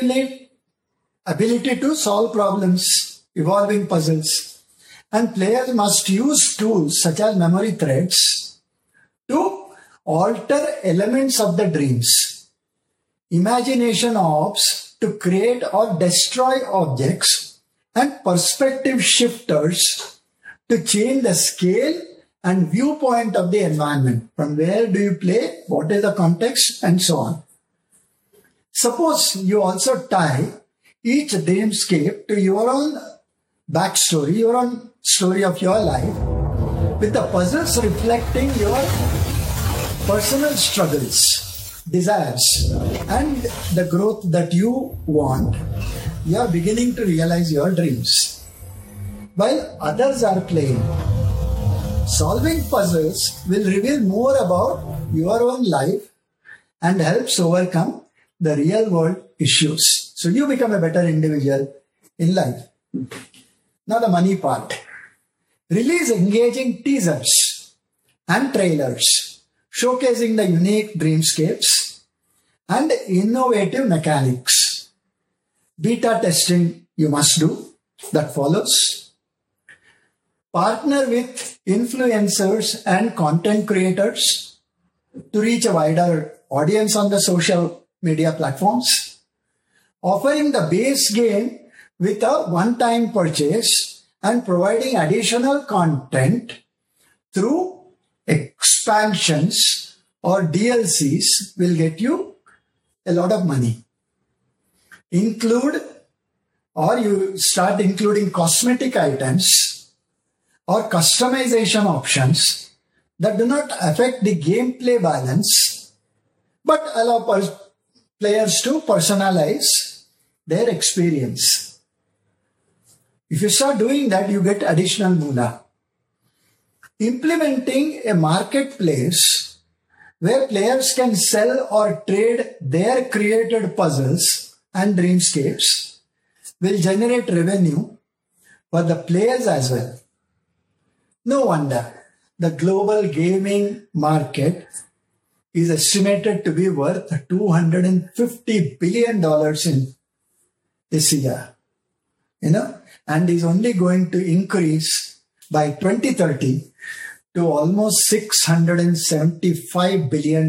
need ability to solve problems, evolving puzzles, and players must use tools such as memory threads to alter elements of the dreams, imagination orbs to create or destroy objects, and perspective shifters to change the scale and viewpoint of the environment. From where do you play, what is the context, and so on. Suppose you also tie each dreamscape to your own backstory, your own story of your life, with the puzzles reflecting your personal struggles, desires, and the growth that you want. You are beginning to realize your dreams, while others are playing. Solving puzzles will reveal more about your own life and helps overcome the real world issues. So you become a better individual in life. Now the money part. Release engaging teasers and trailers showcasing the unique dreamscapes and innovative mechanics. Beta testing you must do, that follows. Partner with influencers and content creators to reach a wider audience on the social media platforms. Offering the base game with a one-time purchase and providing additional content through expansions or DLCs will get you a lot of money. Include, or you start including cosmetic items or customization options that do not affect the gameplay balance but allow players to personalize their experience. If you start doing that, you get additional moolah. Implementing a marketplace where players can sell or trade their created puzzles and dreamscapes will generate revenue for the players as well. No wonder the global gaming market is estimated to be worth $250 billion in this year, and is only going to increase by 2030 to almost $675 billion.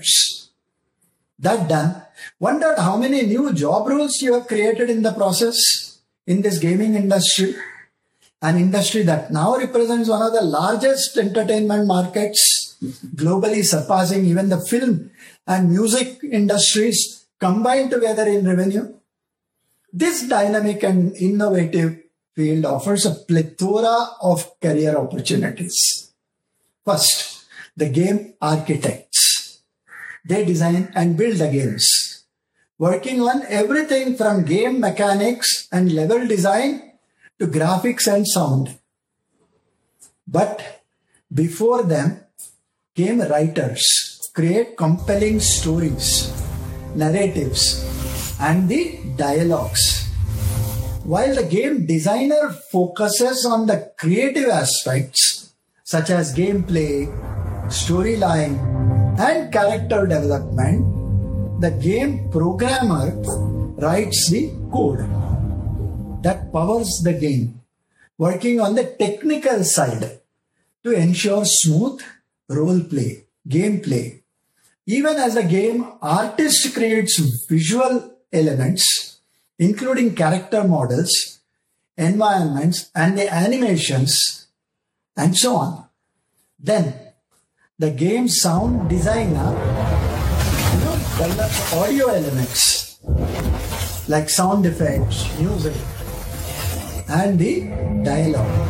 That done, wondered how many new job roles you have created in the process in this gaming industry, an industry that now represents one of the largest entertainment markets globally, surpassing even the film and music industries combined together in revenue. This dynamic and innovative field offers a plethora of career opportunities. First, the game architects. They design and build the games, working on everything from game mechanics and level design to graphics and sound. But before them, game writers create compelling stories, narratives, and the dialogues, while the game designer focuses on the creative aspects such as gameplay, storyline, and character development. The game programmer writes the code that powers the game, working on the technical side to ensure smooth role play, gameplay. Even as a game artist creates visual elements, including character models, environments, and the animations, and so on. Then, the game sound designer develops audio elements like sound effects, music, and the dialogue.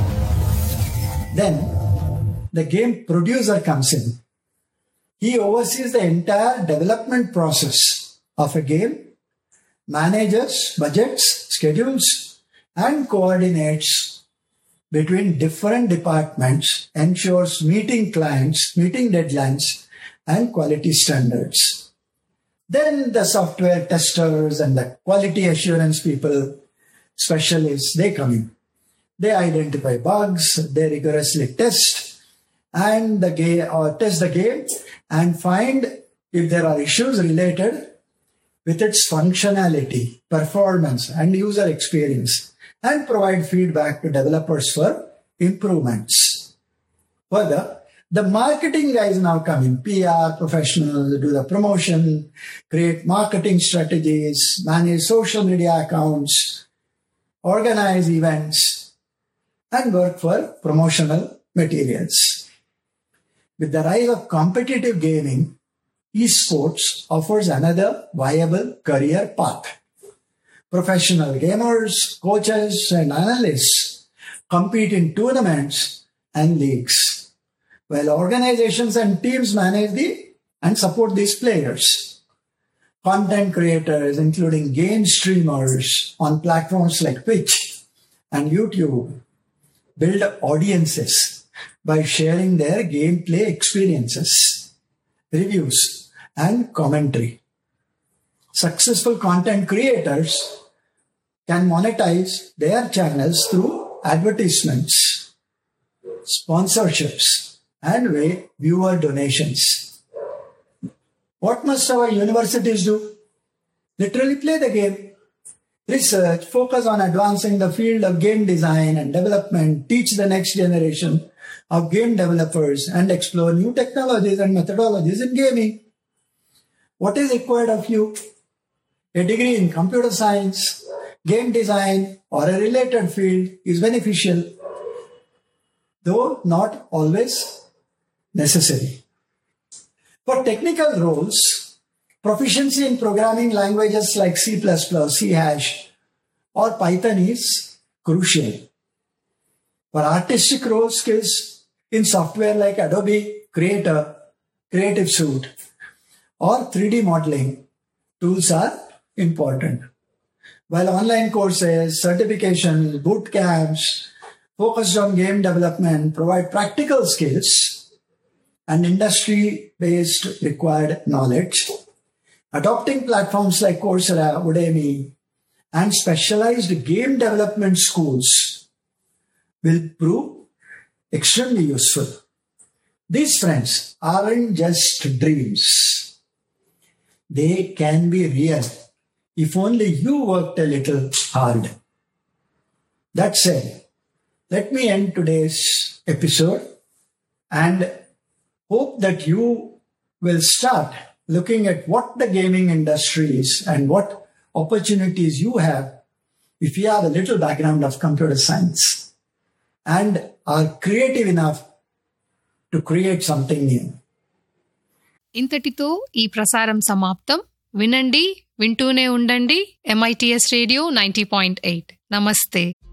Then, the game producer comes in. He oversees the entire development process of a game, manages budgets, schedules, and coordinates between different departments, ensures meeting clients, meeting deadlines, and quality standards. Then the software testers and the quality assurance people, specialists, they come in. They identify bugs, they rigorously test and test the game and find if there are issues related with its functionality, performance, and user experience, and provide feedback to developers for improvements. Further, the marketing guys now come in, PR professionals do the promotion, create marketing strategies, manage social media accounts, organize events, and work for promotional materials. With the rise of competitive gaming, esports offers another viable career path. Professional gamers, coaches, and analysts compete in tournaments and leagues, while organizations and teams manage and support these players. Content creators, including game streamers on platforms like Twitch and YouTube, build audiences by sharing their gameplay experiences, reviews, and commentary. Successful content creators can monetize their channels through advertisements, sponsorships, and viewer donations. What must our universities do? Literally play the game. Research, focus on advancing the field of game design and development, teach the next generation of game developers, and explore new technologies and methodologies in gaming. What is required of you? A degree in computer science, game design, or a related field is beneficial, though not always necessary. For technical roles, proficiency in programming languages like C++, C#, or Python is crucial. For artistic role skills in software like Adobe Creator, Creative Suite, or 3D modeling, tools are important. While online courses, certifications, boot camps focused on game development provide practical skills and industry-based required knowledge, adopting platforms like Coursera, Udemy, and specialized game development schools will prove extremely useful. These friends aren't just dreams. They can be real if only you worked a little hard. That said, let me end today's episode and hope that you will start looking at what the gaming industry is and what opportunities you have if you have a little background of computer science and are creative enough to create something new. ఇంతటితో ఈ ప్రసారం సమాప్తం. వినండి, వింటూనే ఉండండి. MITS radio 90.8. నమస్తే.